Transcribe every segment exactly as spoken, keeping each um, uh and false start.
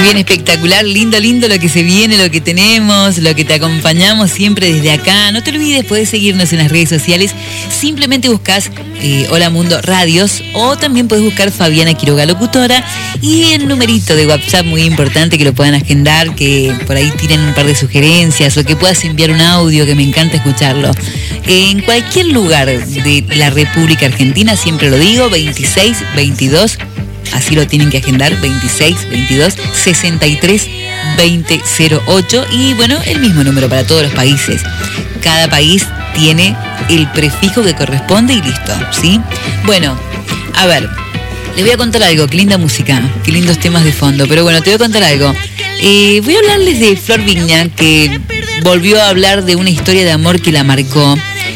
Bien, espectacular, lindo, lindo lo que se viene, lo que tenemos, lo que te acompañamos siempre desde acá. No te olvides, puedes seguirnos en las redes sociales. Simplemente buscas eh, Hola Mundo Radios, o también puedes buscar Fabiana Quiroga Locutora, y el numerito de WhatsApp muy importante, que lo puedan agendar, que por ahí tienen un par de sugerencias, o que puedas enviar un audio, que me encanta escucharlo. En cualquier lugar de la República Argentina, siempre lo digo, veintiséis veintidós, así lo tienen que agendar, veintiséis veintidós sesenta y tres veinte cero ocho, y bueno, el mismo número para todos los países. Cada país tiene el prefijo que corresponde y listo, ¿sí? Bueno, a ver, les voy a contar algo. Qué linda música, qué lindos temas de fondo, pero bueno, te voy a contar algo. Eh, voy a hablarles de Flor Viña, que volvió a hablar de una historia de amor que la marcó.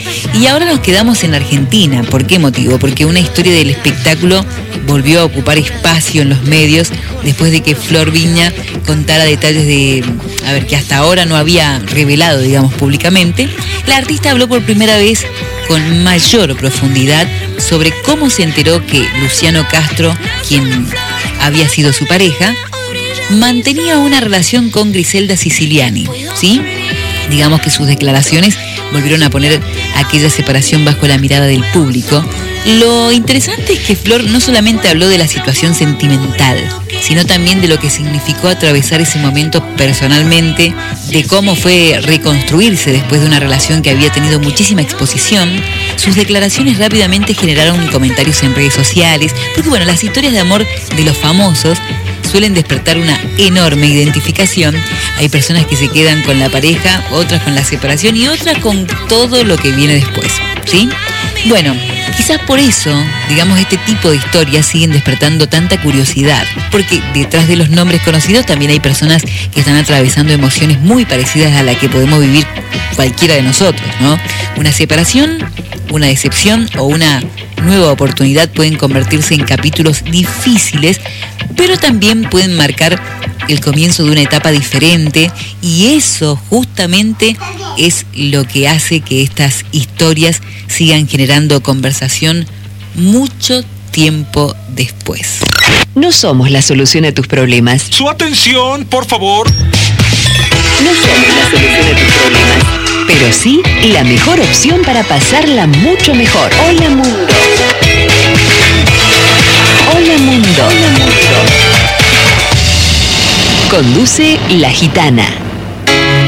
Y ahora nos quedamos en Argentina. ¿Por qué motivo? Porque una historia del espectáculo volvió a ocupar espacio en los medios después de que Flor Viña contara detalles de, a ver, que hasta ahora no había revelado, digamos, públicamente. La artista habló por primera vez con mayor profundidad sobre cómo se enteró que Luciano Castro, quien había sido su pareja, mantenía una relación con Griselda Siciliani, ¿sí? Digamos que sus declaraciones volvieron a poner aquella separación bajo la mirada del público. Lo interesante es que Flor no solamente habló de la situación sentimental, sino también de lo que significó atravesar ese momento personalmente, de cómo fue reconstruirse después de una relación que había tenido muchísima exposición. Sus declaraciones rápidamente generaron comentarios en redes sociales, porque bueno, las historias de amor de los famosos suelen despertar una enorme identificación. Hay personas que se quedan con la pareja, otras con la separación y otras con todo lo que viene después, ¿sí? Bueno, quizás por eso, digamos, este tipo de historias siguen despertando tanta curiosidad, porque detrás de los nombres conocidos también hay personas que están atravesando emociones muy parecidas a la que podemos vivir cualquiera de nosotros, ¿no? Una separación, una decepción o una nueva oportunidad pueden convertirse en capítulos difíciles, pero también pueden marcar el comienzo de una etapa diferente, y eso justamente es lo que hace que estas historias sigan generando conversación mucho tiempo después. No somos la solución a tus problemas. Su atención, por favor. No somos la solución a tus problemas, pero sí la mejor opción para pasarla mucho mejor. Hola Mundo. Hola Mundo. Hola Mundo. Conduce La Gitana.